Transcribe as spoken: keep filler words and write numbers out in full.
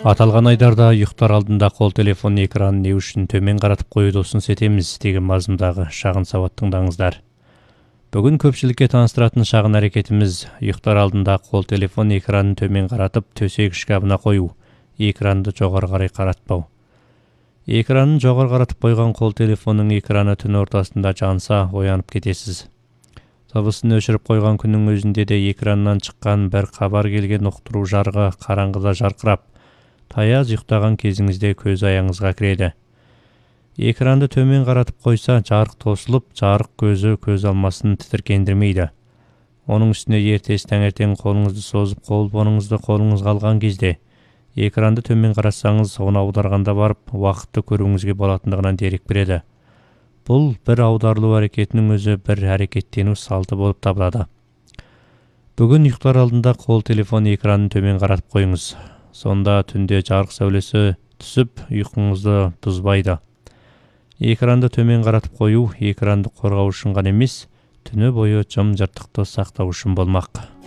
Аталған айдарда ұйықтар алдында қол телефон экранын не үшін төмен қаратып қоюды ұсыныс етеміз деген мазмұндағы шағын сауат тыңдаңыздар. Бүгін көпшілікке таныстыратын шағын әрекетіміз ұйықтар алдында қол телефон экранын төмен қаратып төсек шкабына қою, экранды жоғары қарай қаратпау. Экранын жоғары қаратып қойған қол телефонның экраны түн ортасында жанса оянып кетесіз. Дыбысын өшіріп қойған күннің өзінде де экраннан шыққан бір хабар келген ұқтыру жарығы қараңғыда жарқырап, таяз ұйықтаған кезіңізде көз аяңызға кіреді. Экранды төмен қаратып қойса, жарық тосылып, жарық көзі көз алмасын тітіркендірмейді. Оның үстіне ертес таңертең қолыңызды созып, қол-боныңызды қолыңызға алған кезде, экранды төмен қарасаңыз, оны аударғанда барып, уақытты көруіңізге болатындығынан дерек береді. Бұл бір аударылу әрекетінің өзі бір әрекеттену салты болып табылады. Бүгін ұйықтар алдында қол телефон экранын төмен қаратып қойыңыз. Сонда түнде жарық сәулесі түсіп, ұйқыңызды бұзбайды. Экранды төмен қаратып қою, экранды қорғау үшін ғана емес, түні бойы жым-жыртықты сақтау үшін болмақ.